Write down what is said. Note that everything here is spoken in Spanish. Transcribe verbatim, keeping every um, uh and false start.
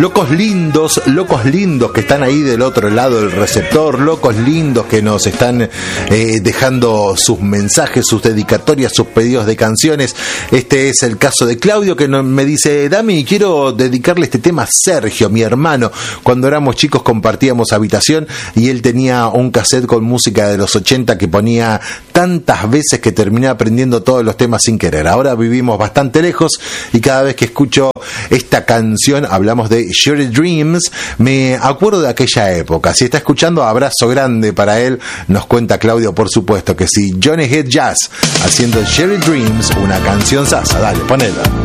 Locos lindos, locos lindos que están ahí del otro lado del receptor, locos lindos que nos están eh, dejando sus mensajes, sus dedicatorias, sus pedidos de canciones. Este es el caso de Claudio, que me dice: Dami, quiero dedicarle este tema a Sergio, mi hermano. Cuando éramos chicos compartíamos habitación y él tenía un cassette con música de los ochenta que ponía tantas veces que terminé aprendiendo todos los temas sin querer. Ahora vivimos bastante lejos y cada vez que escucho esta canción, hablamos de Sherry Dreams, me acuerdo de aquella época. Si está escuchando, abrazo grande para él. Nos cuenta Claudio, por supuesto que sí. Johnny Head Jazz haciendo Sherry Dreams, una canción sasa. Dale, ponela.